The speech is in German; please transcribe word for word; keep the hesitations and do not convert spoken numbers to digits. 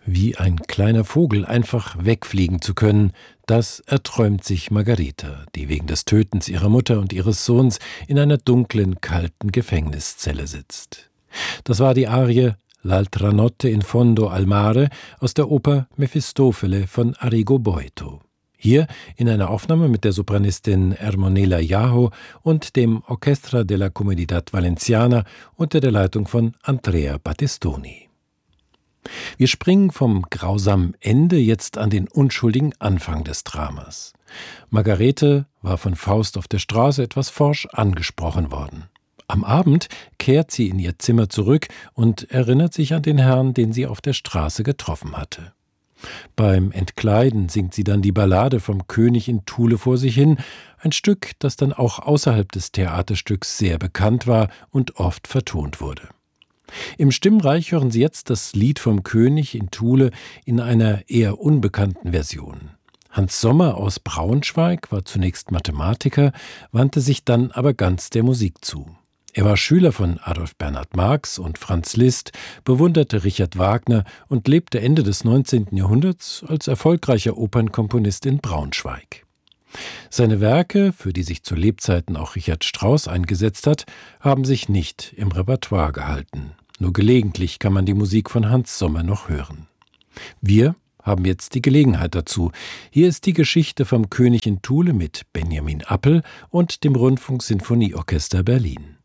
Wie ein kleiner Vogel einfach wegfliegen zu können, das erträumt sich Margareta, die wegen des Tötens ihrer Mutter und ihres Sohns in einer dunklen, kalten Gefängniszelle sitzt. Das war die Arie L'altra notte in fondo al mare aus der Oper Mefistofele von Arrigo Boito. Hier in einer Aufnahme mit der Sopranistin Ermonela Jaho und dem Orchestra della Comunidad Valenciana unter der Leitung von Andrea Battistoni. Wir springen vom grausamen Ende jetzt an den unschuldigen Anfang des Dramas. Margarete war von Faust auf der Straße etwas forsch angesprochen worden. Am Abend kehrt sie in ihr Zimmer zurück und erinnert sich an den Herrn, den sie auf der Straße getroffen hatte. Beim Entkleiden singt sie dann die Ballade vom König in Thule vor sich hin, ein Stück, das dann auch außerhalb des Theaterstücks sehr bekannt war und oft vertont wurde. Im Stimmreich hören Sie jetzt das Lied vom König in Thule in einer eher unbekannten Version. Hans Sommer aus Braunschweig war zunächst Mathematiker, wandte sich dann aber ganz der Musik zu. Er war Schüler von Adolf Bernhard Marx und Franz Liszt, bewunderte Richard Wagner und lebte Ende des neunzehnten Jahrhunderts als erfolgreicher Opernkomponist in Braunschweig. Seine Werke, für die sich zu Lebzeiten auch Richard Strauss eingesetzt hat, haben sich nicht im Repertoire gehalten. Nur gelegentlich kann man die Musik von Hans Sommer noch hören. Wir haben jetzt die Gelegenheit dazu. Hier ist die Geschichte vom König in Thule mit Benjamin Appel und dem Rundfunksinfonieorchester Berlin.